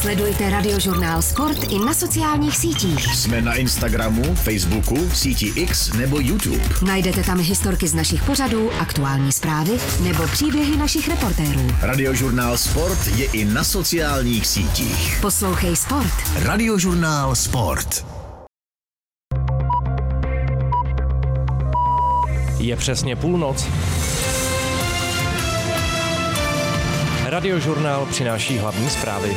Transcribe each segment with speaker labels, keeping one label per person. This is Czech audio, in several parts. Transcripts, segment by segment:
Speaker 1: Sledujte Radiožurnál Sport i na sociálních sítích.
Speaker 2: Jsme na Instagramu, Facebooku, síti X nebo YouTube.
Speaker 1: Najdete tam historky z našich pořadů, aktuální zprávy nebo příběhy našich reportérů.
Speaker 2: Radiožurnál Sport je i na sociálních sítích.
Speaker 1: Poslouchej Sport.
Speaker 2: Radiožurnál Sport.
Speaker 3: Je přesně půlnoc. Radiožurnál přináší hlavní zprávy.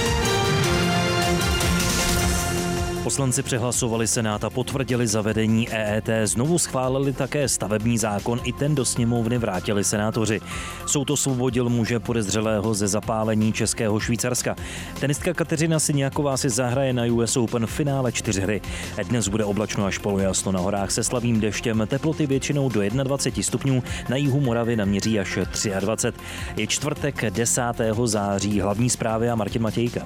Speaker 3: Poslanci přehlasovali Senát a potvrdili zavedení EET. Znovu schválili také stavební zákon, i ten do sněmovny vrátili senátoři. Soud osvobodil muže podezřelého ze zapálení českého Švýcarska. Tenistka Kateřina Siniaková si zahraje na US Open v finále 4 hry. Dnes bude oblačno až polojasno, na horách se slabým deštěm, teploty většinou do 21 stupňů, na jihu Moravy naměří až 23. Je čtvrtek 10. září, hlavní zprávy a Martin Matějka.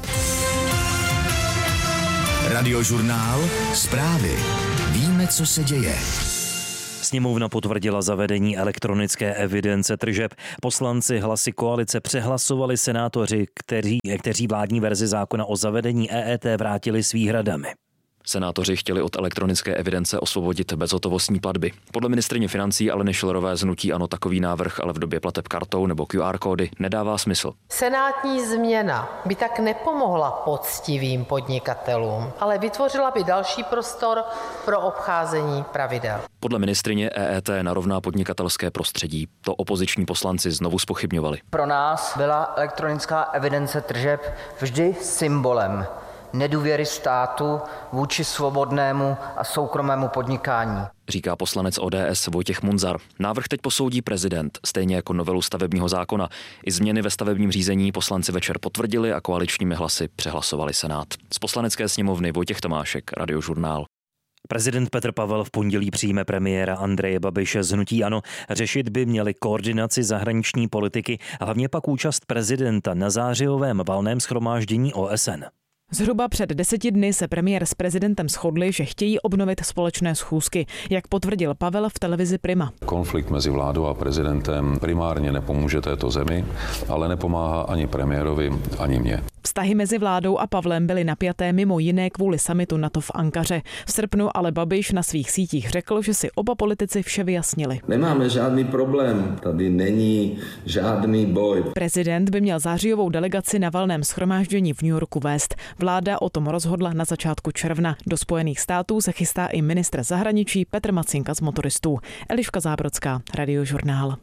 Speaker 2: Radiožurnál Zprávy. Víme, co se děje.
Speaker 3: Sněmovna potvrdila zavedení elektronické evidence tržeb. Poslanci hlasy koalice přehlasovali senátoři, kteří vládní verzi zákona o zavedení EET vrátili s výhradami.
Speaker 4: Senátoři chtěli od elektronické evidence osvobodit bezhotovostní platby. Podle ministryně financí Aleny Schillerové z hnutí ANO takový návrh ale v době plateb kartou nebo QR kódy nedává smysl.
Speaker 5: Senátní změna by tak nepomohla poctivým podnikatelům, ale vytvořila by další prostor pro obcházení pravidel.
Speaker 4: Podle ministryně EET narovná podnikatelské prostředí. To opoziční poslanci znovu zpochybňovali.
Speaker 6: Pro nás byla elektronická evidence tržeb vždy symbolem nedůvěry státu vůči svobodnému a soukromému podnikání,
Speaker 4: říká poslanec ODS Vojtěch Munzar. Návrh teď posoudí prezident, stejně jako novelu stavebního zákona. I změny ve stavebním řízení poslanci večer potvrdili a koaličními hlasy přehlasovali Senát. Z Poslanecké sněmovny Vojtěch Tomášek, Radiožurnál.
Speaker 3: Prezident Petr Pavel v pondělí přijme premiéra Andreje Babiše z hnutí ANO. Řešit by měli koordinaci zahraniční politiky a hlavně pak účast prezidenta na zářijovém valném shromáždění OSN.
Speaker 7: Zhruba před 10 dny se premiér s prezidentem shodli, že chtějí obnovit společné schůzky, jak potvrdil Pavel v televizi Prima.
Speaker 8: Konflikt mezi vládou a prezidentem primárně nepomůže této zemi, ale nepomáhá ani premiérovi, ani mně.
Speaker 7: Vztahy mezi vládou a Pavlem byly napjaté mimo jiné kvůli summitu NATO v Ankaře. V srpnu ale Babiš na svých sítích řekl, že si oba politici vše vyjasnili.
Speaker 9: Nemáme žádný problém, tady není žádný boj.
Speaker 7: Prezident by měl zářijovou delegaci na valném shromáždění v New Yorku vést. Vláda o tom rozhodla na začátku června. Do Spojených států se chystá i ministr zahraničí Petr Macinka z Motoristů. Eliška Zábrodská, Radiožurnál.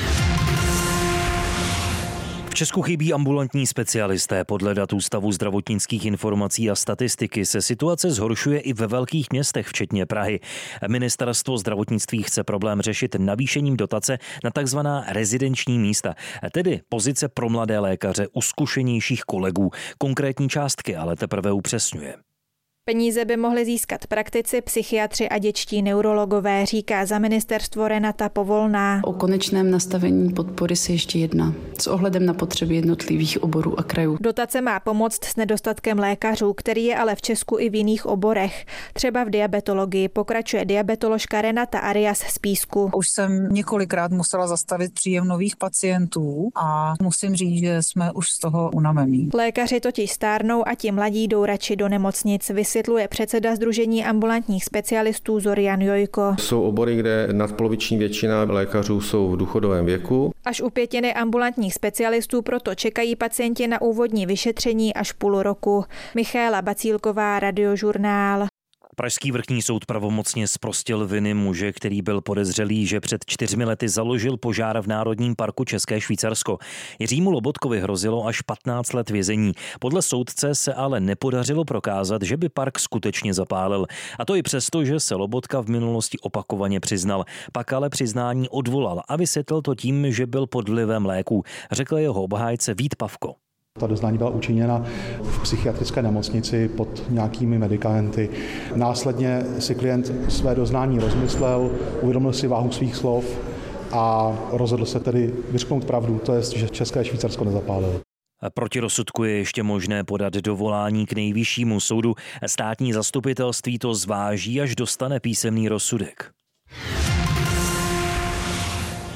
Speaker 3: V Česku chybí ambulantní specialisté. Podle dat Ústavu zdravotnických informací a statistiky se situace zhoršuje i ve velkých městech, včetně Prahy. Ministerstvo zdravotnictví chce problém řešit navýšením dotace na takzvaná rezidenční místa, tedy pozice pro mladé lékaře u zkušenějších kolegů. Konkrétní částky ale teprve upřesňuje.
Speaker 10: Peníze by mohli získat praktici, psychiatři a dětští neurologové, říká za ministerstvo Renata Povolná.
Speaker 11: O konečném nastavení podpory se ještě jedná s ohledem na potřeby jednotlivých oborů a krajů.
Speaker 10: Dotace má pomoct s nedostatkem lékařů, který je ale v Česku i v jiných oborech. Třeba v diabetologii, pokračuje diabetoložka Renata Arias z Písku.
Speaker 12: Už jsem několikrát musela zastavit příjem nových pacientů a musím říct, že jsme už z toho unavení.
Speaker 10: Lékaři totiž stárnou a ti mladí jdou radši do nemocnic, vysvětluje předseda Sdružení ambulantních specialistů Zorian Jojko.
Speaker 13: Jsou obory, kde nadpoloviční většina lékařů jsou v důchodovém věku.
Speaker 10: Až u 1/5 ambulantních specialistů proto čekají pacienti na úvodní vyšetření až půl roku. Michaela Bacílková, Radiožurnál.
Speaker 3: Pražský vrchní soud pravomocně zprostil viny muže, který byl podezřelý, že před 4 lety založil požár v Národním parku České Švýcarsko. Jiřímu Lobotkovi hrozilo až 15 let vězení. Podle soudce se ale nepodařilo prokázat, že by park skutečně zapálil. A to i přesto, že se Lobotka v minulosti opakovaně přiznal. Pak ale přiznání odvolal a vysvětlil to tím, že byl pod vlivem léků, řekl jeho obhájce Vít Pavko.
Speaker 14: Ta doznání byla učiněna v psychiatrické nemocnici pod nějakými medikamenty. Následně si klient své doznání rozmyslel, uvědomil si váhu svých slov a rozhodl se tedy vyřknout pravdu, to je, že České Švýcarsko nezapálilo.
Speaker 3: Proti rozsudku je ještě možné podat dovolání k nejvyššímu soudu. Státní zastupitelství to zváží, až dostane písemný rozsudek.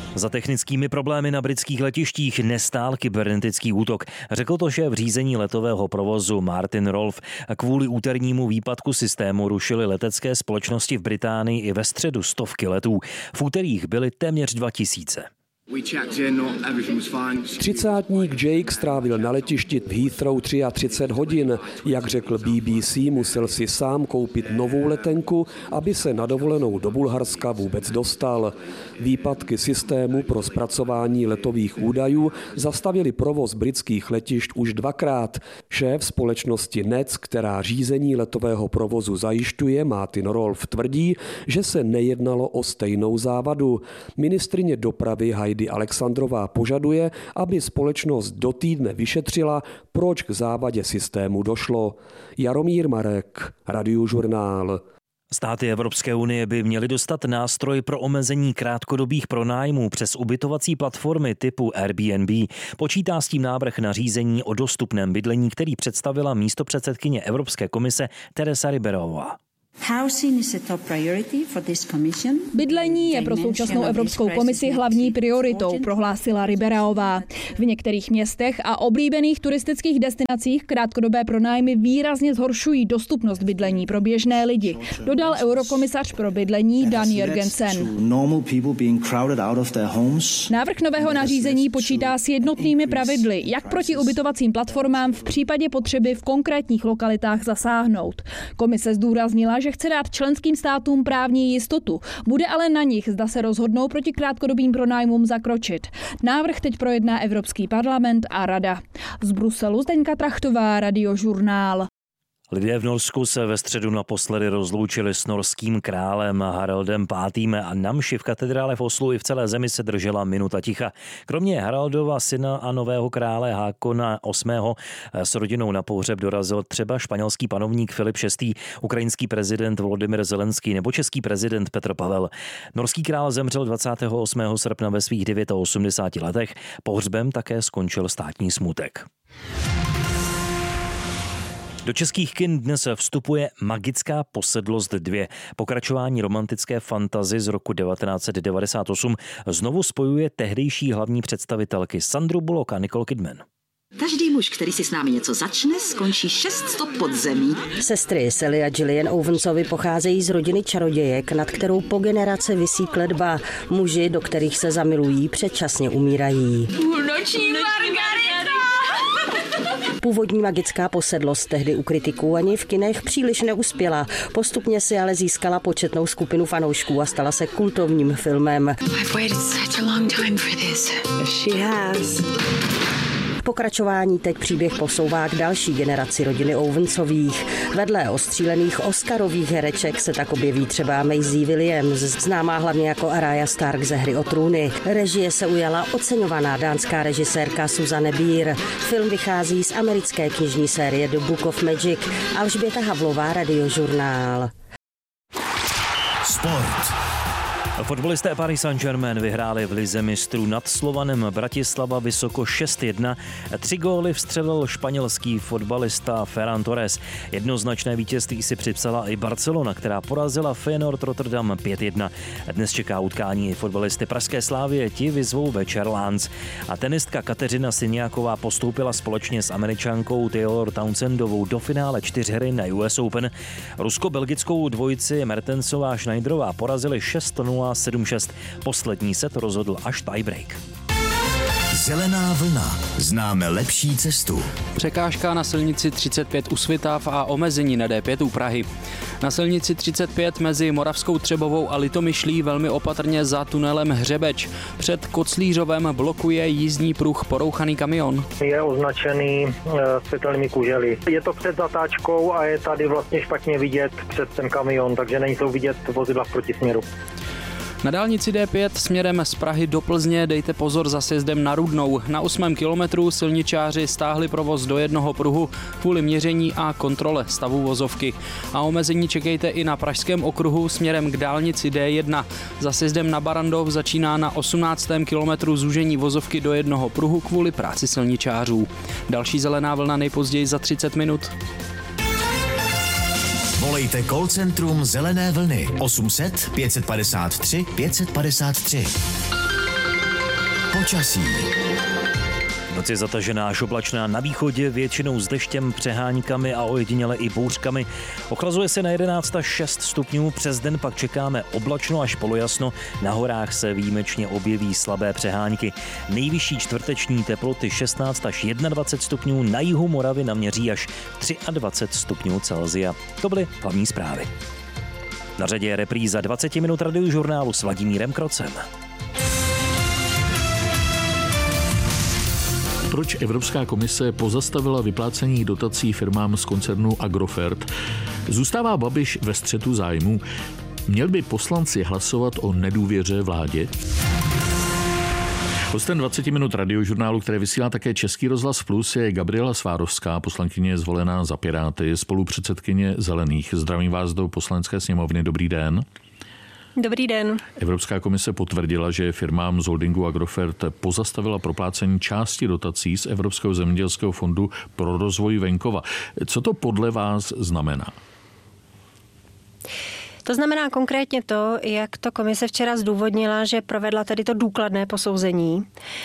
Speaker 3: Za technickými problémy na britských letištích nestál kybernetický útok. Řekl to šéf řízení letového provozu Martin Rolfe. Kvůli úternímu výpadku systému rušily letecké společnosti v Británii i ve středu stovky letů. V úterých byly téměř 2000.
Speaker 15: Třicátník Jake strávil na letišti v Heathrow 33 hodin. Jak řekl BBC, musel si sám koupit novou letenku, aby se na dovolenou do Bulharska vůbec dostal. Výpadky systému pro zpracování letových údajů zastavili provoz britských letišť už dvakrát. Šéf společnosti NETS, která řízení letového provozu zajišťuje, Martin Rolfe, tvrdí, že se nejednalo o stejnou závadu. Ministryně dopravy Heidi Alexandrová požaduje, aby společnost do týdne vyšetřila, proč k závadě systému došlo. Jaromír Marek, Radiožurnál.
Speaker 3: Státy Evropské unie by měly dostat nástroj pro omezení krátkodobých pronájmů přes ubytovací platformy typu Airbnb. Počítá s tím návrh nařízení o dostupném bydlení, který představila místopředsedkyně Evropské komise Teresa Riberová.
Speaker 16: Bydlení je pro současnou Evropskou komisi hlavní prioritou, prohlásila Riberová. V některých městech a oblíbených turistických destinacích krátkodobé pronájmy výrazně zhoršují dostupnost bydlení pro běžné lidi, dodal eurokomisař pro bydlení Dan Jørgensen. Návrh nového nařízení počítá s jednotnými pravidly, jak proti ubytovacím platformám v případě potřeby v konkrétních lokalitách zasáhnout. Komise zdůraznila, že chce dát členským státům právní jistotu. Bude ale na nich, zda se rozhodnou proti krátkodobým pronájmům zakročit. Návrh teď projedná Evropský parlament a Rada. Z Bruselu Zdeňka Trachtová, Radiožurnál.
Speaker 3: Lidé v Norsku se ve středu naposledy rozloučili s norským králem Haraldem V. a na mši v katedrále v Oslu i v celé zemi se držela minuta ticha. Kromě Haraldova syna a nového krále Hákona VIII. S rodinou na pohřeb dorazil třeba španělský panovník Filip VI., ukrajinský prezident Volodymyr Zelenský nebo český prezident Petr Pavel. Norský král zemřel 28. srpna ve svých 89 letech. Pohřbem také skončil státní smutek. Do českých kin dnes vstupuje Magická posedlost 2. Pokračování romantické fantasy z roku 1998 znovu spojuje tehdejší hlavní představitelky Sandru Bullock a Nicole Kidman.
Speaker 17: Každý muž, který si s námi něco začne, skončí 6 stop pod zemí.
Speaker 18: Sestry Sally a Gillian Owensovy pocházejí z rodiny čarodějek, nad kterou po generace visí kletba. Muži, do kterých se zamilují, předčasně umírají.
Speaker 17: Půlnoční margarita!
Speaker 18: Původní Magická posedlost tehdy u kritiků ani v kinech příliš neuspěla. Postupně si ale získala početnou skupinu fanoušků a stala se kultovním filmem. Pokračování teď příběh posouvá k další generaci rodiny Owensových. Vedle ostřílených oscarových hereček se tak objeví třeba Maisie Williams, známá hlavně jako Arya Stark ze Hry o trůny. Režie se ujala oceňovaná dánská režisérka Susanne Bier. Film vychází z americké knižní série The Book of Magic. Alžběta Havlová, Radiožurnál.
Speaker 2: Sport.
Speaker 3: Fotbalisté Paris Saint-Germain vyhráli v lize mistrů nad Slovanem Bratislava vysoko 6-1. 3 góly vstřelil španělský fotbalista Ferran Torres. Jednoznačné vítězství si připsala i Barcelona, která porazila Feyenoord Rotterdam 5-1. Dnes čeká utkání fotbalisty pražské Slávie, ti vyzvou večer Lens. A tenistka Kateřina Siniaková postoupila společně s Američankou Taylor Townsendovou do finále 4 na US Open. Rusko-belgickou dvojici Mertensová a Schneiderová porazili 6-0 7-6. Poslední set rozhodl až tiebreak.
Speaker 2: Zelená vlna. Známe lepší cestu.
Speaker 19: Překážka na silnici 35 u Svitav a omezení na D5 u Prahy. Na silnici 35 mezi Moravskou Třebovou a Litomyšlí velmi opatrně za tunelem Hřebeč. Před Koclířovem blokuje jízdní pruh porouchaný kamion.
Speaker 20: Je označený světelnými kužely. Je to před zatáčkou a je tady vlastně špatně vidět před ten kamion, takže nejsou vidět vozidla v protisměru.
Speaker 19: Na dálnici D5 směrem z Prahy do Plzně dejte pozor za sjezdem na Rudnou. Na 8. kilometru silničáři stáhli provoz do jednoho pruhu kvůli měření a kontrole stavu vozovky. A omezení čekejte i na pražském okruhu směrem k dálnici D1. Za sjezdem na Barandov začíná na 18. kilometru zúžení vozovky do jednoho pruhu kvůli práci silničářů. Další zelená vlna nejpozději za 30 minut.
Speaker 2: Volejte call centrum Zelené vlny 800 553 553. Počasí.
Speaker 3: Noc je zatažená až oblačná, na východě většinou s deštěm, přeháňkami a ojediněle i bouřkami. Ochlazuje se na 11 až 6 stupňů, přes den pak čekáme oblačno až polojasno, na horách se výjimečně objeví slabé přehánky. Nejvyšší čtvrteční teploty 16 až 21 stupňů, na jihu Moravy naměří až 23 stupňů Celsia. To byly hlavní zprávy. Na řadě je repríza 20 minut radiožurnálu s Vladimírem Krocem.
Speaker 21: Proč Evropská komise pozastavila vyplácení dotací firmám z koncernu Agrofert? Zůstává Babiš ve střetu zájmů? Měl by poslanci hlasovat o nedůvěře vládě? Hostem 20 minut radiožurnálu, které vysílá také Český rozhlas Plus, je Gabriela Svárovská, poslankyně zvolená za Piráty, spolupředsedkyně Zelených. Zdravím vás do Poslanecké sněmovny. Dobrý den.
Speaker 22: Dobrý den.
Speaker 21: Evropská komise potvrdila, že firmám z holdingu Agrofert pozastavila proplácení části dotací z Evropského zemědělského fondu pro rozvoj venkova. Co to podle vás znamená?
Speaker 22: To znamená konkrétně to, jak to komise včera zdůvodnila, že provedla tedy to důkladné posouzení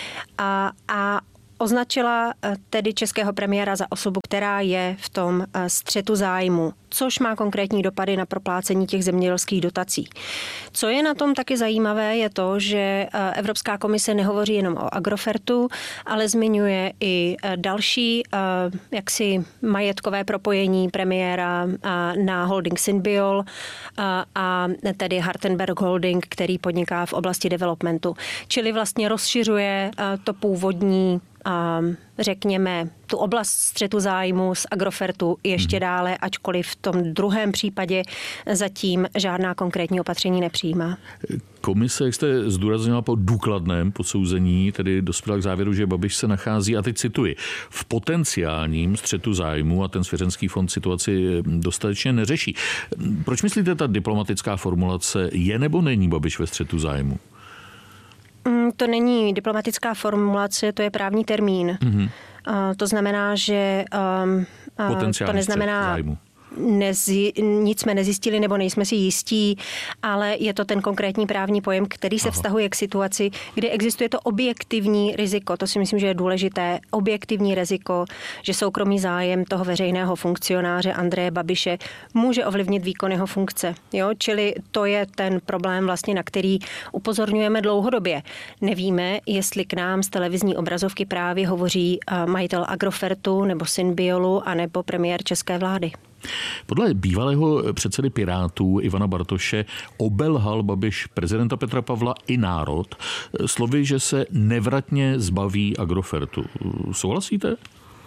Speaker 22: a označila tedy českého premiéra za osobu, která je v tom střetu zájmu, což má konkrétní dopady na proplácení těch zemědělských dotací. Co je na tom taky zajímavé, je to, že Evropská komise nehovoří jenom o Agrofertu, ale zmiňuje i další jaksi majetkové propojení premiéra na holding Synbiol a tedy Hartenberg Holding, který podniká v oblasti developmentu. Čili vlastně rozšiřuje to původní řekněme, tu oblast střetu zájmu z Agrofertu ještě dále, ačkoliv v tom druhém případě zatím žádná konkrétní opatření nepřijímá.
Speaker 21: Komise, jak jste zdůraznila, po důkladném posouzení tedy dospěla k závěru, že Babiš se nachází, a teď cituji, v potenciálním střetu zájmu a ten svěřenský fond situaci dostatečně neřeší. Proč myslíte, ta diplomatická formulace je nebo není Babiš ve střetu zájmu?
Speaker 22: To není diplomatická formulace, to je právní termín. Mm-hmm. To znamená, že to neznamená zájmu. Nic jsme nezjistili nebo nejsme si jistí, ale je to ten konkrétní právní pojem, který se vztahuje k situaci, kdy existuje to objektivní riziko. To si myslím, že je důležité. Objektivní riziko, že soukromý zájem toho veřejného funkcionáře Andreje Babiše může ovlivnit výkon jeho funkce. Jo? Čili to je ten problém, vlastně, na který upozorňujeme dlouhodobě. Nevíme, jestli k nám z televizní obrazovky právě hovoří majitel Agrofertu nebo Synbiolu anebo premiér české vlády.
Speaker 21: Podle bývalého předsedy Pirátů Ivana Bartoše obelhal Babiš prezidenta Petra Pavla i národ slovy, že se nevratně zbaví Agrofertu. Souhlasíte?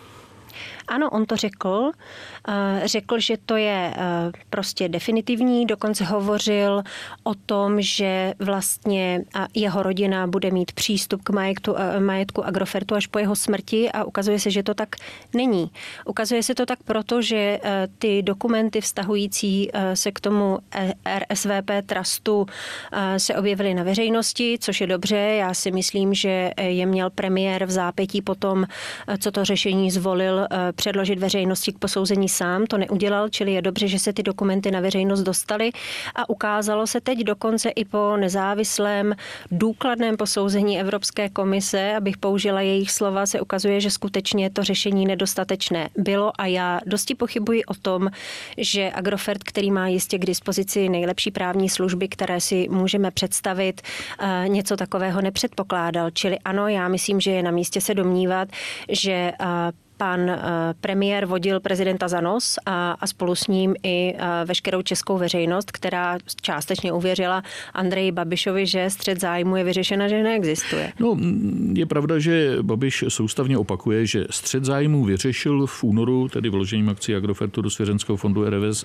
Speaker 22: Ano, on to řekl. Řekl, že to je prostě definitivní. Dokonce hovořil o tom, že vlastně jeho rodina bude mít přístup k majetku Agrofertu až po jeho smrti a ukazuje se, že to tak není. Ukazuje se to tak proto, že ty dokumenty vztahující se k tomu RSVP trustu se objevily na veřejnosti, což je dobře. Já si myslím, že je měl premiér v zápětí potom, co to řešení zvolil, předložit veřejnosti k posouzení sám. To neudělal, čili je dobře, že se ty dokumenty na veřejnost dostaly a ukázalo se teď dokonce i po nezávislém důkladném posouzení Evropské komise, abych použila jejich slova, se ukazuje, že skutečně to řešení nedostatečné bylo a já dosti pochybuji o tom, že Agrofert, který má jistě k dispozici nejlepší právní služby, které si můžeme představit, něco takového nepředpokládal. Čili ano, já myslím, že je na místě se domnívat, že pan premiér vodil prezidenta za nos a spolu s ním i veškerou českou veřejnost, která částečně uvěřila Andreji Babišovi, že střet zájmu je vyřešena, že neexistuje.
Speaker 21: No, je pravda, že Babiš soustavně opakuje, že střet zájmu vyřešil v únoru, tedy vložením akcí Agrofertu do svěřenského fondu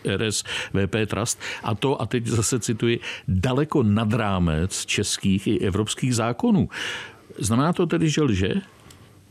Speaker 21: RSVP Trust, a to, a teď zase cituji, daleko nad rámec českých i evropských zákonů. Znamená to tedy, že lže?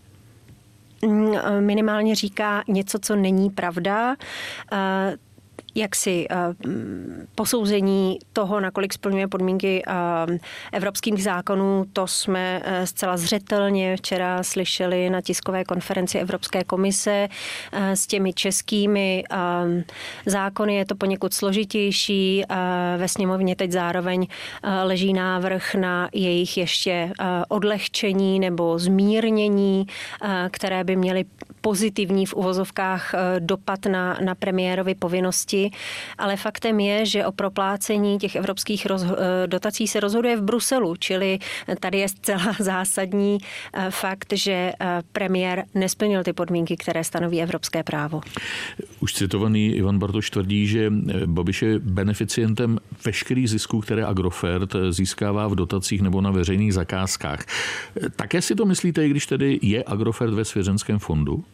Speaker 22: Minimálně říká něco, co není pravda. jaksi posouzení toho, nakolik splňuje podmínky evropských zákonů, to jsme zcela zřetelně včera slyšeli na tiskové konferenci Evropské komise. S těmi českými zákony je to poněkud složitější. Ve sněmovně teď zároveň leží návrh na jejich ještě odlehčení nebo zmírnění, které by měly pozitivní v uvozovkách dopad na premiérovy povinnosti, ale faktem je, že o proplácení těch evropských dotací se rozhoduje v Bruselu, čili tady je zcela zásadní fakt, že premiér nesplnil ty podmínky, které stanoví evropské právo.
Speaker 21: Už citovaný Ivan Bartoš tvrdí, že Babiš je beneficientem veškerých zisků, které Agrofert získává v dotacích nebo na veřejných zakázkách. Také si to myslíte, i když tedy je Agrofert ve svěřenském fondu?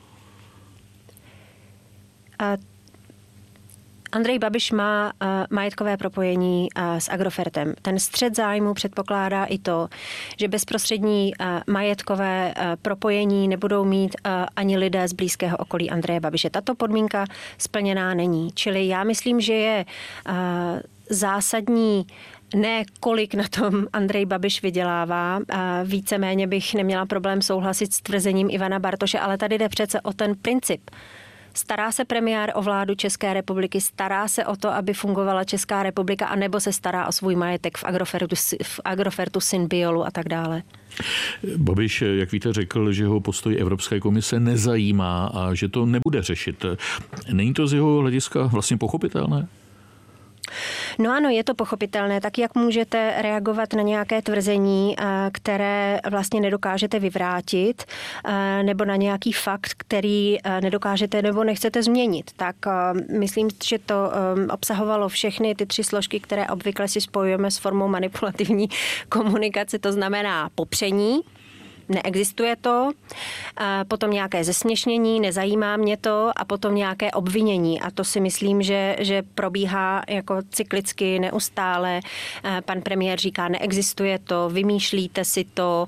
Speaker 22: Andrej Babiš má majetkové propojení s Agrofertem. Ten střet zájmu předpokládá i to, že bezprostřední majetkové propojení nebudou mít ani lidé z blízkého okolí Andreje Babiše. Tato podmínka splněná není. Čili já myslím, že je zásadní ne kolik na tom Andrej Babiš vydělává. Víceméně bych neměla problém souhlasit s tvrzením Ivana Bartoše, ale tady jde přece o ten princip. Stará se premiér o vládu České republiky, stará se o to, aby fungovala Česká republika, anebo se stará o svůj majetek v Agrofertu, Synbiolu a tak dále.
Speaker 21: Babiš, jak víte, řekl, že ho postoj Evropské komise nezajímá a že to nebude řešit. Není to z jeho hlediska vlastně pochopitelné?
Speaker 22: No ano, je to pochopitelné. Tak jak můžete reagovat na nějaké tvrzení, které vlastně nedokážete vyvrátit, nebo na nějaký fakt, který nedokážete nebo nechcete změnit. Tak myslím, že to obsahovalo všechny ty 3 složky, které obvykle si spojujeme s formou manipulativní komunikace, to znamená popření. Neexistuje to, potom nějaké zesměšnění, nezajímá mě to a potom nějaké obvinění. A to si myslím, že probíhá jako cyklicky neustále. Pan premiér říká, neexistuje to, vymýšlíte si to,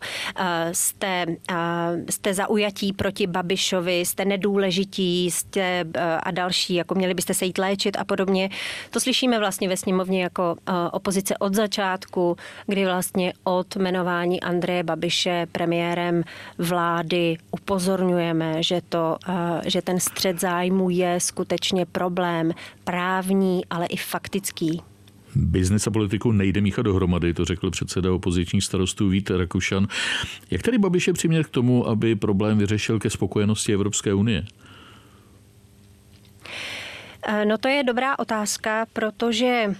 Speaker 22: jste zaujatí proti Babišovi, jste nedůležití, jste a další, jako měli byste se jít léčit a podobně. To slyšíme vlastně ve sněmovně jako opozice od začátku, kdy vlastně od jmenování Andreje Babiše premiérem vlády upozorňujeme, že ten střet zájmu je skutečně problém právní, ale i faktický.
Speaker 21: Biznis a politiku nejde míchat dohromady, to řekl předseda opozičních starostů Vít Rakušan. Jak tedy Babiše přimět k tomu, aby problém vyřešil ke spokojenosti Evropské unie?
Speaker 22: No to je dobrá otázka, protože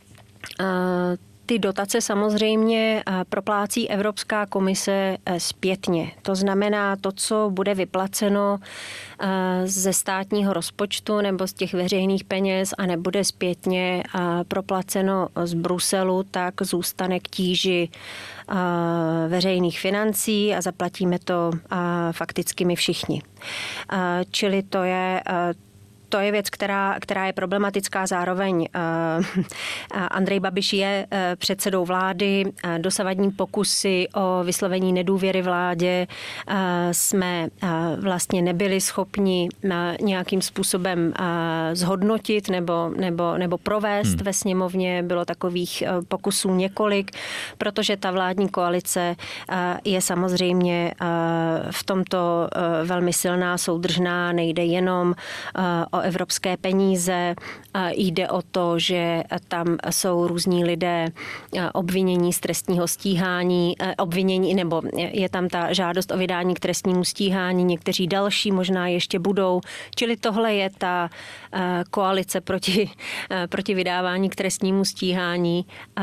Speaker 22: ty dotace samozřejmě proplácí Evropská komise zpětně. To znamená to, co bude vyplaceno ze státního rozpočtu nebo z těch veřejných peněz a nebude zpětně proplaceno z Bruselu, tak zůstane k tíži veřejných financí a zaplatíme to fakticky my všichni. Čili to je věc, která je problematická. Zároveň Andrej Babiš je předsedou vlády. Dosavadní pokusy o vyslovení nedůvěry vládě jsme vlastně nebyli schopni nějakým způsobem zhodnotit nebo provést ve sněmovně. Bylo takových pokusů několik, protože ta vládní koalice je samozřejmě v tomto velmi silná, soudržná. Nejde jenom o evropské peníze. Jde o to, že tam jsou různí lidé obvinění z trestního stíhání, nebo je tam ta žádost o vydání k trestnímu stíhání, někteří další možná ještě budou. Čili tohle je ta koalice proti vydávání k trestnímu stíhání,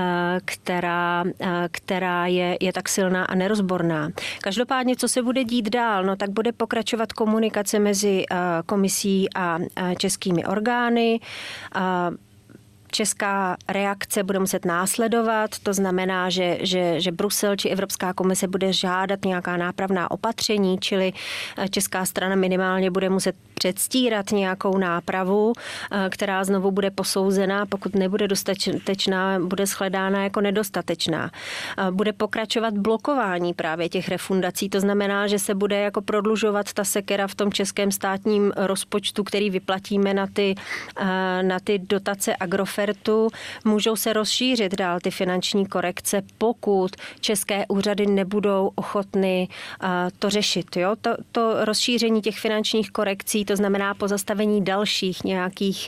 Speaker 22: která je tak silná a nerozborná. Každopádně, co se bude dít dál, no tak bude pokračovat komunikace mezi komisí a českými orgány. česká reakce bude muset následovat, to znamená, že Brusel či Evropská komise bude žádat nějaká nápravná opatření, čili česká strana minimálně bude muset předstírat nějakou nápravu, která znovu bude posouzena, pokud nebude dostatečná, bude shledána jako nedostatečná. Bude pokračovat blokování právě těch refundací, to znamená, že se bude jako prodlužovat ta sekera v tom českém státním rozpočtu, který vyplatíme na ty dotace Agrofertu. Můžou se rozšířit dál ty finanční korekce, pokud české úřady nebudou ochotny to řešit. Jo? To rozšíření těch finančních korekcí, to znamená pozastavení dalších nějakých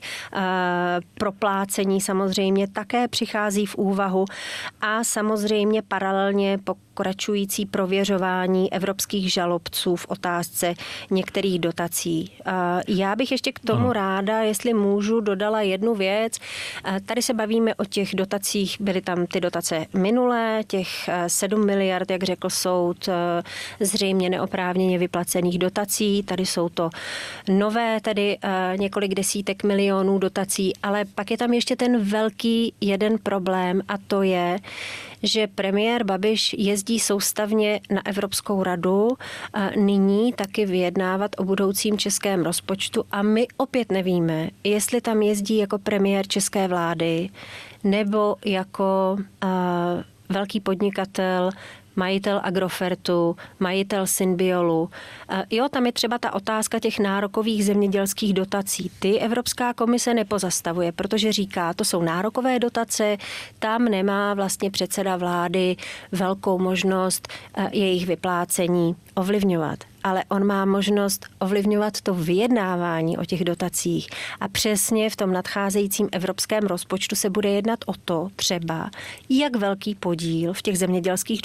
Speaker 22: proplácení samozřejmě také přichází v úvahu a samozřejmě paralelně pokračující prověřování evropských žalobců v otázce některých dotací. Já bych ještě k tomu ráda, jestli můžu, dodala jednu věc. Tady se bavíme o těch dotacích, byly tam ty dotace minulé, těch 7 miliard, jak řekl soud, zřejmě neoprávněně vyplacených dotací. Tady jsou to nové, tedy několik desítek milionů dotací, ale pak je tam ještě ten velký jeden problém a to je, že premiér Babiš jezdí soustavně na Evropskou radu nyní taky vyjednávat o budoucím českém rozpočtu a my opět nevíme, jestli tam jezdí jako premiér české vlády nebo jako velký podnikatel, majitel Agrofertu, majitel Synbiolu. Jo, tam je třeba ta otázka těch nárokových zemědělských dotací. Ty Evropská komise nepozastavuje, protože říká, to jsou nárokové dotace, tam nemá vlastně předseda vlády velkou možnost jejich vyplácení ovlivňovat. Ale on má možnost ovlivňovat to vyjednávání o těch dotacích. A přesně v tom nadcházejícím evropském rozpočtu se bude jednat o to třeba, jak velký podíl v těch zemědělských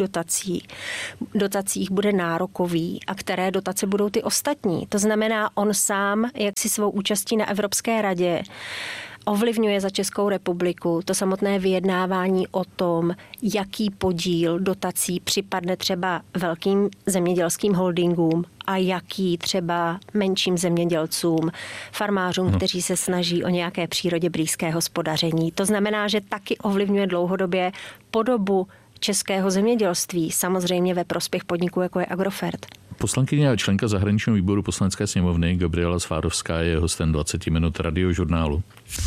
Speaker 22: dotacích bude nárokový a které dotace budou ty ostatní. To znamená, on sám, jak si svou účastí na Evropské radě, ovlivňuje za Českou republiku to samotné vyjednávání o tom, jaký podíl dotací připadne třeba velkým zemědělským holdingům a jaký třeba menším zemědělcům, farmářům, kteří se snaží o nějaké přírodě blízké hospodaření. To znamená, že taky ovlivňuje dlouhodobě podobu českého zemědělství, samozřejmě ve prospěch podniků, jako je Agrofert.
Speaker 21: Poslankyně a členka zahraničního výboru Poslanecké sněmovny Gabriela Svárovská je hostem 20 minut Radiožurnálu.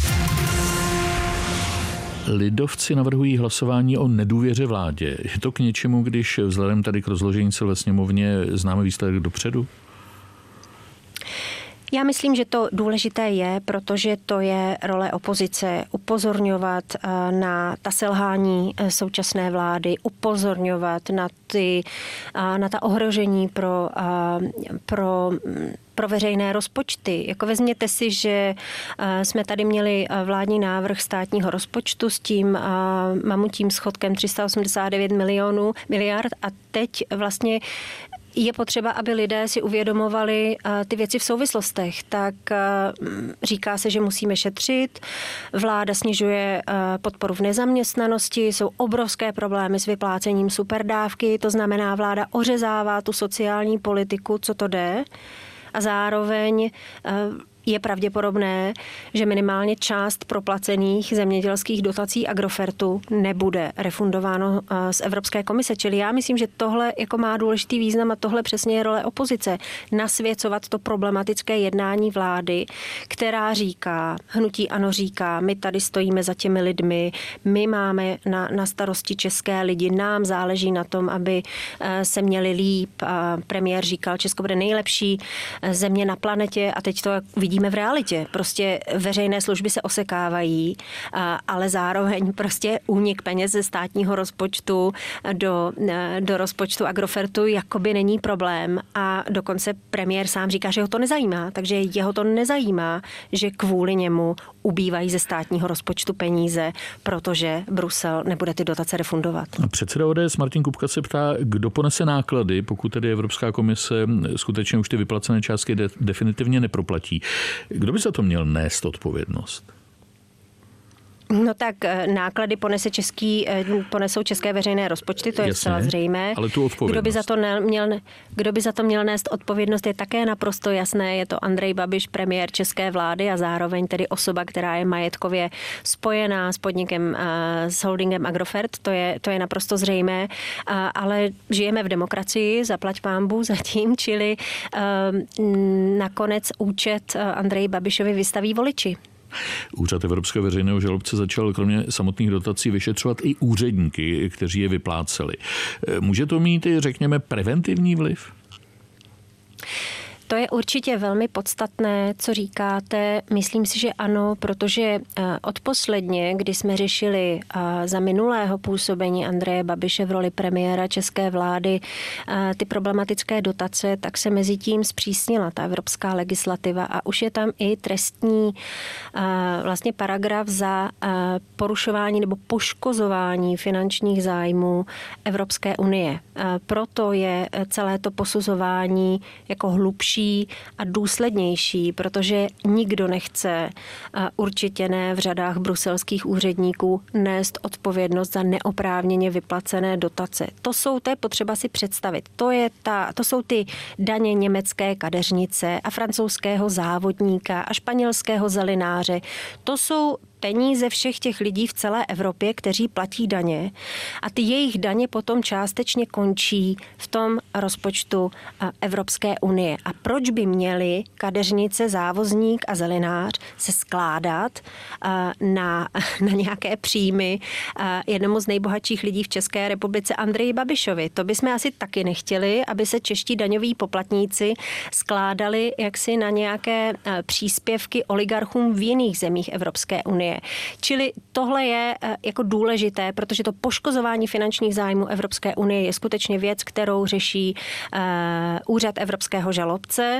Speaker 21: Lidovci navrhují hlasování o nedůvěře vládě. Je to k něčemu, když vzhledem tady k rozložení sil ve sněmovně známe výsledek dopředu?
Speaker 22: Já myslím, že to důležité je, protože to je role opozice upozorňovat na ta selhání současné vlády, upozorňovat na ta ohrožení pro veřejné rozpočty. Jako vezměte si, že jsme tady měli vládní návrh státního rozpočtu s tím mamutím schodkem 389 miliard a teď vlastně je potřeba, aby lidé si uvědomovali ty věci v souvislostech. Tak říká se, že musíme šetřit, vláda snižuje podporu v nezaměstnanosti, jsou obrovské problémy s vyplácením superdávky, to znamená, vláda ořezává tu sociální politiku, co to jde, a zároveň je pravděpodobné, že minimálně část proplacených zemědělských dotací Agrofertu nebude refundováno z Evropské komise. Čili já myslím, že tohle jako má důležitý význam a tohle přesně je role opozice. Nasvěcovat to problematické jednání vlády, která říká, hnutí ANO říká, my tady stojíme za těmi lidmi, my máme na starosti české lidi, nám záleží na tom, aby se měli líp. Premiér říkal, Česko bude nejlepší země na planetě a teď to vidíme v realitě. Prostě veřejné služby se osekávají, ale zároveň prostě únik peněz ze státního rozpočtu do rozpočtu Agrofertu jakoby není problém a dokonce premiér sám říká, že ho to nezajímá, takže jeho to nezajímá, že kvůli němu ubývají ze státního rozpočtu peníze, protože Brusel nebude ty dotace refundovat.
Speaker 21: Předseda ODS Martin Kupka se ptá, kdo ponese náklady, pokud tedy Evropská komise skutečně už ty vyplacené částky definitivně neproplatí. Kdo by za to měl nést odpovědnost?
Speaker 22: No tak náklady ponesou české veřejné rozpočty, to je zcela zřejmé.
Speaker 21: Ale tu odpovědnost.
Speaker 22: Kdo by za to měl nést odpovědnost, je také naprosto jasné. Je to Andrej Babiš, premiér české vlády a zároveň tedy osoba, která je majetkově spojená s podnikem, s holdingem Agrofert, to je naprosto zřejmé. Ale žijeme v demokracii, zaplať pánbůh zatím, čili nakonec účet Andreji Babišovi vystaví voliči.
Speaker 21: Úřad Evropského veřejného žalobce začal kromě samotných dotací vyšetřovat i úředníky, kteří je vypláceli. Může to mít i, řekněme, preventivní vliv?
Speaker 22: To je určitě velmi podstatné, co říkáte. Myslím si, že ano, protože odposledně, kdy jsme řešili za minulého působení Andreje Babiše v roli premiéra české vlády ty problematické dotace, tak se mezi tím zpřísnila ta evropská legislativa a už je tam i trestní vlastně paragraf za porušování nebo poškozování finančních zájmů Evropské unie. Proto je celé to posuzování jako hlubší a důslednější, protože nikdo nechce, určitě ne v řadách bruselských úředníků, nést odpovědnost za neoprávněně vyplacené dotace. To je potřeba si představit. To jsou ty daně německé kadeřnice a francouzského závodníka a španělského zelináře. To jsou peníze všech těch lidí v celé Evropě, kteří platí daně a ty jejich daně potom částečně končí v tom rozpočtu Evropské unie. A proč by měli kadeřnice, závozník a zelinář se skládat na nějaké příjmy jednomu z nejbohatších lidí v České republice Andreji Babišovi? To bychom asi taky nechtěli, aby se čeští daňoví poplatníci skládali jaksi na nějaké příspěvky oligarchům v jiných zemích Evropské unie. Čili tohle je jako důležité, protože to poškozování finančních zájmů Evropské unie je skutečně věc, kterou řeší úřad evropského žalobce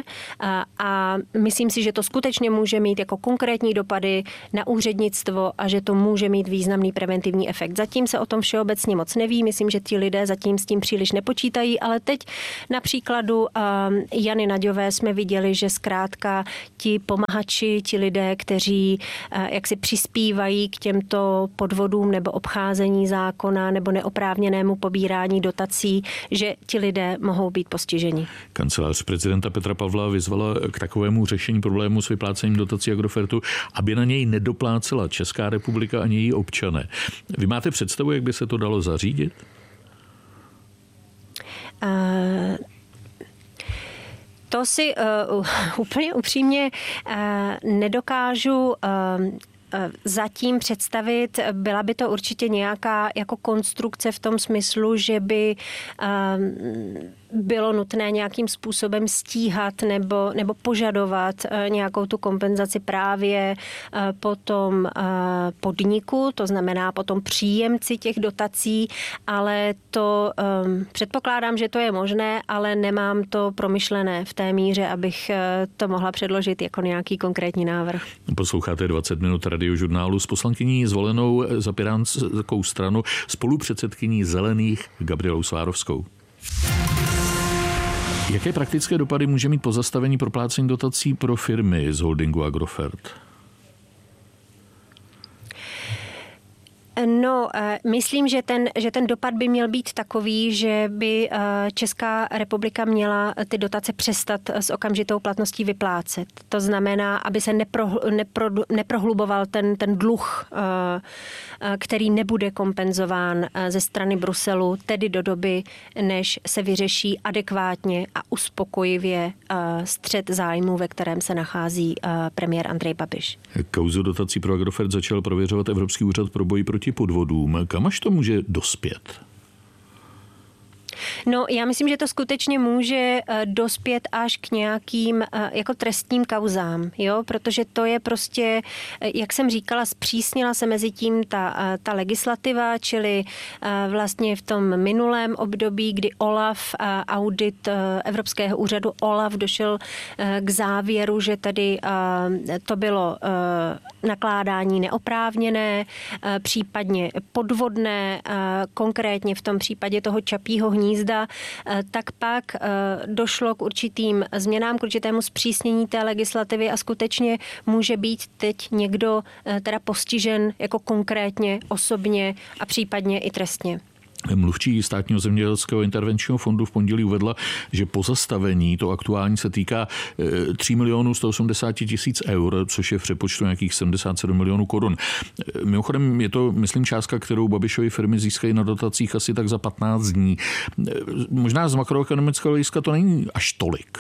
Speaker 22: a myslím si, že to skutečně může mít jako konkrétní dopady na úřednictvo a že to může mít významný preventivní efekt. Zatím se o tom všeobecně moc neví, myslím, že ti lidé zatím s tím příliš nepočítají, ale teď na příkladu Jany Naďové jsme viděli, že zkrátka ti pomahači, ti lidé, kteří jaksi přispívají k těmto podvodům nebo obcházení zákona nebo neoprávněnému pobírání dotací, že ti lidé mohou být postiženi.
Speaker 21: Kancelář prezidenta Petra Pavla vyzvala k takovému řešení problému s vyplácením dotací Agrofertu, aby na něj nedoplácela Česká republika ani její občané. Vy máte představu, jak by se to dalo zařídit?
Speaker 22: To si úplně upřímně nedokážu zatím představit. Byla by to určitě nějaká jako konstrukce v tom smyslu, že by bylo nutné nějakým způsobem stíhat nebo požadovat nějakou tu kompenzaci právě potom podniku, to znamená potom příjemci těch dotací, ale to předpokládám, že to je možné, ale nemám to promyšlené v té míře, abych to mohla předložit jako nějaký konkrétní návrh.
Speaker 21: Posloucháte 20 minut Radiožurnálu s poslankyní zvolenou za Pirátskou stranu, spolupředsedkyní Zelených Gabrielou Svárovskou. Jaké praktické dopady může mít pozastavení proplácení dotací pro firmy z holdingu Agrofert?
Speaker 22: No, myslím, že ten dopad by měl být takový, že by Česká republika měla ty dotace přestat s okamžitou platností vyplácet. To znamená, aby se neprohluboval ten dluh, který nebude kompenzován ze strany Bruselu, tedy do doby, než se vyřeší adekvátně a uspokojivě střet zájmů, ve kterém se nachází premiér Andrej Babiš.
Speaker 21: Kauzu dotací pro Agrofert začal prověřovat Evropský úřad pro boj proti podvodům. Kam až to může dospět?
Speaker 22: No, já myslím, že to skutečně může dospět až k nějakým jako trestním kauzám, jo, protože to je prostě, jak jsem říkala, zpřísnila se mezi tím ta legislativa, čili vlastně v tom minulém období, kdy OLAF, audit Evropského úřadu OLAF došel k závěru, že tady to bylo nakládání neoprávněné, případně podvodné, konkrétně v tom případě toho Čapího hnízda hnízda, tak pak došlo k určitým změnám, k určitému zpřísnění té legislativy a skutečně může být teď někdo teda postižen jako konkrétně, osobně a případně i trestně.
Speaker 21: Mluvčí Státního zemědělského intervenčního fondu v pondělí uvedla, že pozastavení, to aktuální, se týká 3 180 000 eur, což je v přepočtu nějakých 77 milionů korun. Mimochodem je to, myslím, částka, kterou Babišovy firmy získají na dotacích asi tak za 15 dní. Možná z makroekonomického hlediska to není až tolik.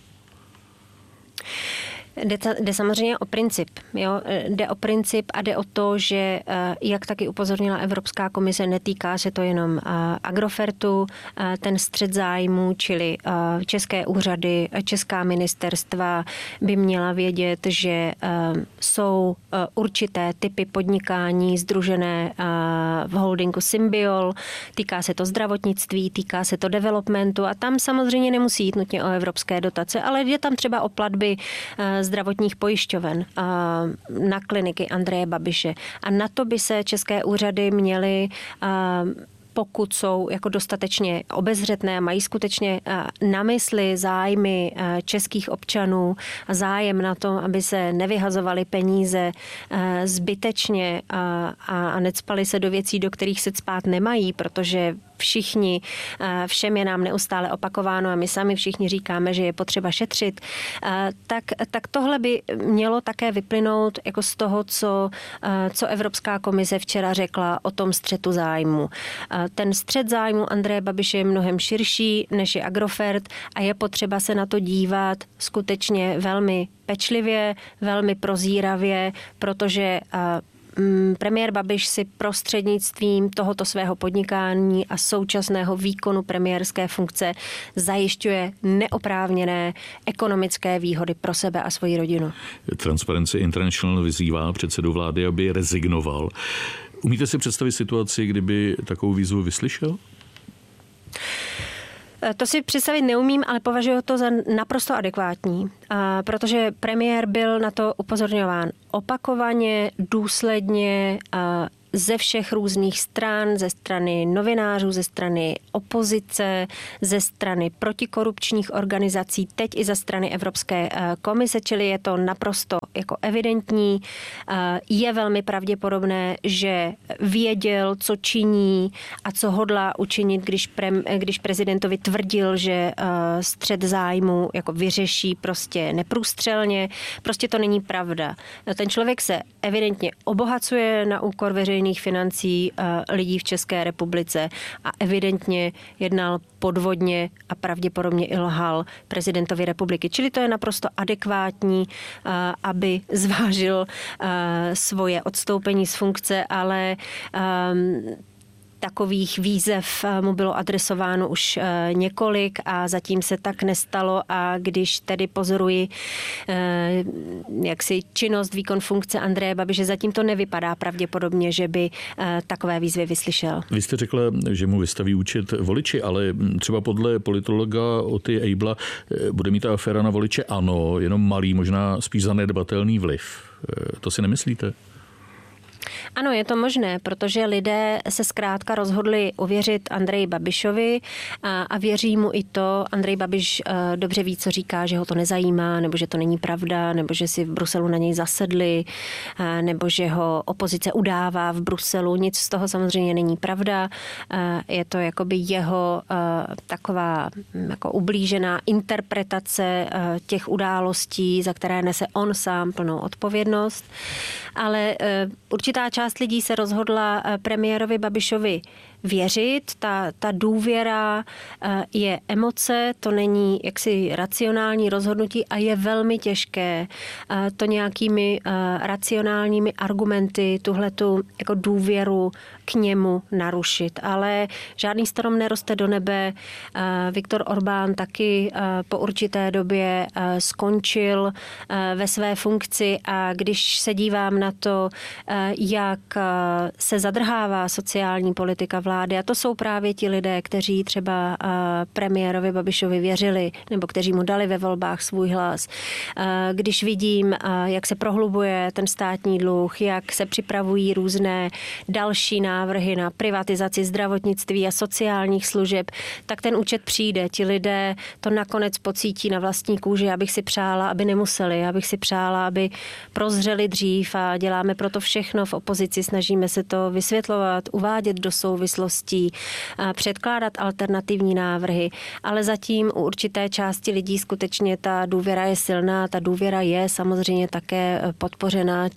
Speaker 22: Jde samozřejmě o princip. Jo? Jde o princip a jde o to, že, jak taky upozornila Evropská komise, netýká se to jenom Agrofertu, ten střet zájmů, čili české úřady, česká ministerstva by měla vědět, že jsou určité typy podnikání sdružené v holdingu Symbiol, týká se to zdravotnictví, týká se to developmentu a tam samozřejmě nemusí jít nutně o evropské dotace, ale jde tam třeba o platby zdravotních pojišťoven na kliniky Andreje Babiše. A na to by se české úřady měly, pokud jsou jako dostatečně obezřetné a mají skutečně na mysli zájmy českých občanů a zájem na tom, aby se nevyhazovaly peníze zbytečně a necpaly se do věcí, do kterých se cpát nemají, protože všem je nám neustále opakováno a my sami všichni říkáme, že je potřeba šetřit, tak tohle by mělo také vyplynout jako z toho, co Evropská komise včera řekla o tom střetu zájmu. Ten střet zájmu Andreje Babiše je mnohem širší, než je Agrofert a je potřeba se na to dívat skutečně velmi pečlivě, velmi prozíravě, protože premiér Babiš si prostřednictvím tohoto svého podnikání a současného výkonu premiérské funkce zajišťuje neoprávněné ekonomické výhody pro sebe a svoji rodinu.
Speaker 21: Transparency International vyzývá předsedu vlády, aby rezignoval. Umíte si představit situaci, kdyby takovou výzvu vyslyšel?
Speaker 22: To si představit neumím, ale považuji to za naprosto adekvátní, protože premiér byl na to upozorňován opakovaně, důsledně, ze všech různých stran, ze strany novinářů, ze strany opozice, ze strany protikorupčních organizací, teď i ze strany Evropské komise, čili je to naprosto jako evidentní. Je velmi pravděpodobné, že věděl, co činí a co hodlá učinit, když prezidentovi tvrdil, že střet zájmu jako vyřeší prostě neprůstřelně. Prostě to není pravda. Ten člověk se evidentně obohacuje na úkor veřejných financí lidí v České republice a evidentně jednal podvodně a pravděpodobně i lhal prezidentovi republiky. Čili to je naprosto adekvátní, aby zvážil svoje odstoupení z funkce, ale takových výzev mu bylo adresováno už několik a zatím se tak nestalo a když tedy pozoruji jaksi činnost, výkon funkce Andreje Babiše, zatím to nevypadá pravděpodobně, že by takové výzvy vyslyšel.
Speaker 21: Vy jste řekla, že mu vystaví účet voliči, ale třeba podle politologa Oty Ejbla bude mít ta aféra na voliče ANO jenom malý, možná spíš zanedbatelný vliv. To si nemyslíte?
Speaker 22: Ano, je to možné, protože lidé se zkrátka rozhodli uvěřit Andreji Babišovi a věří mu i to. Andrej Babiš dobře ví, co říká, že ho to nezajímá, nebo že to není pravda, nebo že si v Bruselu na něj zasedli, nebo že ho opozice udává v Bruselu. Nic z toho samozřejmě není pravda. Je to jakoby jeho taková jako ublížená interpretace těch událostí, za které nese on sám plnou odpovědnost. Ale určitá část lidí se rozhodla premiérovi Babišovi věřit. Ta důvěra je emoce, to není jaksi racionální rozhodnutí a je velmi těžké to nějakými racionálními argumenty tuhletu jako důvěru k němu narušit. Ale žádný strom neroste do nebe. Viktor Orbán taky po určité době skončil ve své funkci a když se dívám na to, jak se zadrhává sociální politika v vlády. A to jsou právě ti lidé, kteří třeba premiérovi Babišovi věřili nebo kteří mu dali ve volbách svůj hlas. Když vidím, jak se prohlubuje ten státní dluh, jak se připravují různé další návrhy na privatizaci zdravotnictví a sociálních služeb, tak ten účet přijde. Ti lidé to nakonec pocítí na vlastní kůži. Já bych si přála, aby nemuseli. Já bych si přála, aby prozřeli dřív a děláme proto všechno v opozici. Snažíme se to vysvětlovat, uvádět do souvislostí, předkládat alternativní návrhy, ale zatím u určité části lidí skutečně ta důvěra je silná. Ta důvěra je samozřejmě také podpořená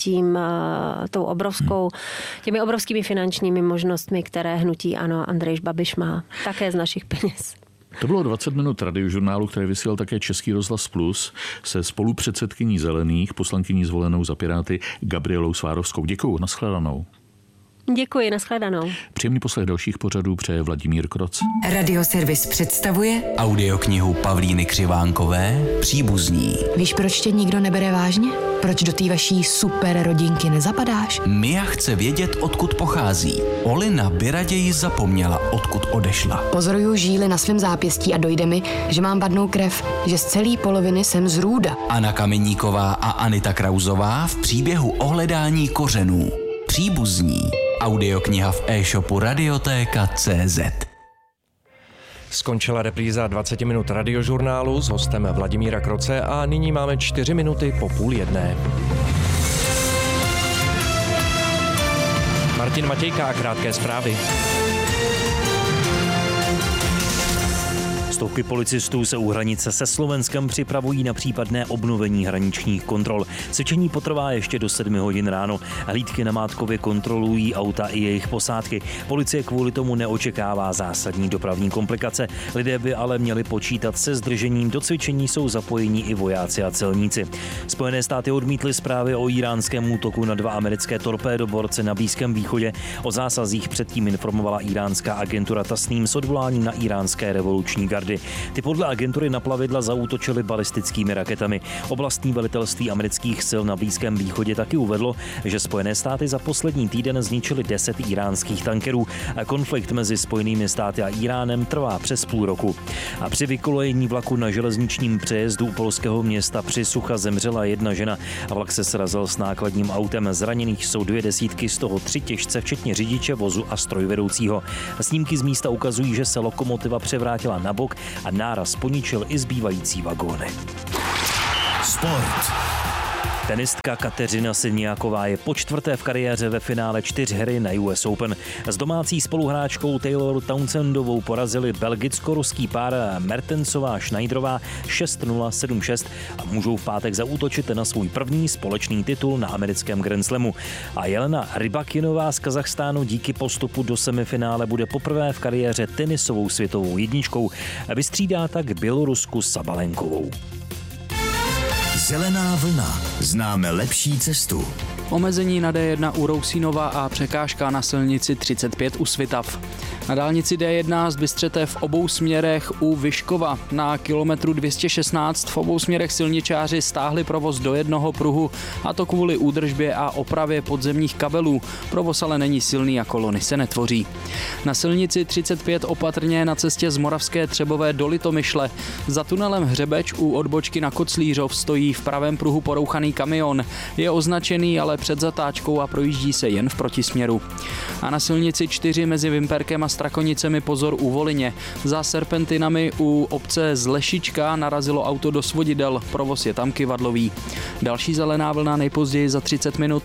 Speaker 22: těmi obrovskými finančními možnostmi, které hnutí ANO Andrej Babiš má. Také z našich peněz.
Speaker 21: To bylo 20 minut radiožurnálu, který vysílal také Český rozhlas Plus se spolupředsedkyní Zelených, poslankyní zvolenou za Piráty Gabrielou Svárovskou. Děkuju, nashledanou.
Speaker 22: Děkuji, nashledanou.
Speaker 21: Příjemný poslech dalších pořadů přeje Vladimír Kroc.
Speaker 1: Radioservis představuje audioknihu Pavlíny Křivánkové Příbuzní.
Speaker 5: Víš, proč tě nikdo nebere vážně? Proč do té vaší super rodinky nezapadáš?
Speaker 1: Mia chce vědět, odkud pochází. Olina by raději zapomněla, odkud odešla.
Speaker 5: Pozoruju žíly na svém zápěstí a dojde mi, že mám vadnou krev, že z celé poloviny jsem z Růda.
Speaker 1: Anna Kameníková a Anita Krauzová v příběhu o hledání kořenů. Příbuzní. Audiokniha v e-shopu radiotéka.cz.
Speaker 23: Skončila repríza 20 minut radiožurnálu s hostem Vladimíra Kroce a nyní máme 4 minuty po 12:30. Martin Matějka a krátké zprávy.
Speaker 3: Stovky policistů se u hranice se Slovenskem připravují na případné obnovení hraničních kontrol. Cvičení potrvá ještě do 7 hodin ráno. Hlídky namátkově kontrolují auta i jejich posádky. Policie kvůli tomu neočekává zásadní dopravní komplikace. Lidé by ale měli počítat se zdržením. Do cvičení jsou zapojení i vojáci a celníci. Spojené státy odmítly zprávy o íránském útoku na 2 americké torpédoborce na Blízkém východě. O zásazích předtím informovala iránská agentura Tasnim s odvoláním na iránské revoluční gardy. Ty podle agentury na plavidla zaútočily balistickými raketami. Oblastní velitelství amerických sil na Blízkém východě taky uvedlo, že Spojené státy za poslední týden zničily 10 iránských tankerů. Konflikt mezi Spojenými státy a Iránem trvá přes půl roku. A při vykolejení vlaku na železničním přejezdu u polského města Přisucha zemřela 1 žena. Vlak se srazil s nákladním autem. Zraněných jsou 2 desítky, z toho 3 těžce, včetně řidiče vozu a strojvedoucího. Snímky z místa ukazují, že se lokomotiva převrátila na bok a náraz poničil i zbývající vagóny.
Speaker 2: Sport.
Speaker 3: Tenistka Kateřina Siniaková je po 4. v kariéře ve finále 4 na US Open. S domácí spoluhráčkou Taylor Townsendovou porazili belgicko-ruský pár Mertensová Schneiderová 6-0, 7-6 a můžou v pátek zaútočit na svůj první společný titul na americkém Grand Slamu. A Jelena Rybakinová z Kazachstánu díky postupu do semifinále bude poprvé v kariéře tenisovou světovou jedničkou. Vystřídá tak Bělorusku Sabalenkovou.
Speaker 2: Zelená vlna. Známe lepší cestu.
Speaker 19: Omezení na D1 u Rousínova a překážka na silnici 35 u Svitav. Na dálnici D1 z Bystřete v obou směrech u Vyškova na kilometru 216 v obou směrech silničáři stáhli provoz do jednoho pruhu, a to kvůli údržbě a opravě podzemních kabelů. Provoz ale není silný a kolony se netvoří. Na silnici 35 opatrně na cestě z Moravské Třebové do Litomyšle. Za tunelem Hřebeč u odbočky na Koclířov stojí v pravém pruhu porouchaný kamion. Je označený ale před zatáčkou a projíždí se jen v protisměru. A na silnici 4 mezi Vimperkem a Strakonicemi pozor u Volině. Za serpentinami u obce Zlešička narazilo auto do svodidel. Provoz je tam kyvadlový. Další zelená vlna nejpozději za 30 minut.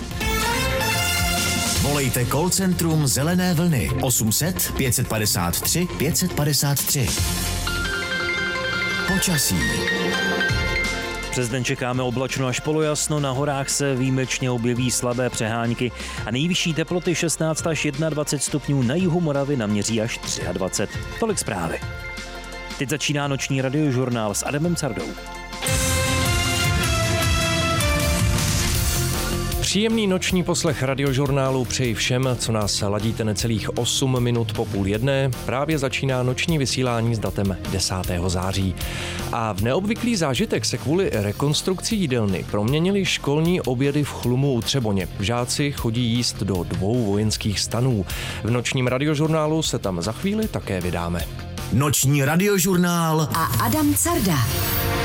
Speaker 2: Volejte call centrum Zelené vlny 800 553 553. Počasí.
Speaker 3: Přes den čekáme oblačno až polojasno, na horách se výjimečně objeví slabé přehánky a nejvyšší teploty 16 až 21 stupňů, na jihu Moravy naměří až 23. Tolik zprávy. Teď začíná noční radiožurnál s Adamem Cardou.
Speaker 23: Příjemný noční poslech Radiožurnálu přeji všem, co nás ladíte necelých 8 minut po 12:30. Právě začíná noční vysílání s datem 10. září. A v neobvyklý zážitek se kvůli rekonstrukci jídelny proměnily školní obědy v Chlumu u Třeboně. Žáci chodí jíst do 2 vojenských stanů. V nočním Radiožurnálu se tam za chvíli také vydáme.
Speaker 2: Noční Radiožurnál
Speaker 17: a Adam Carda.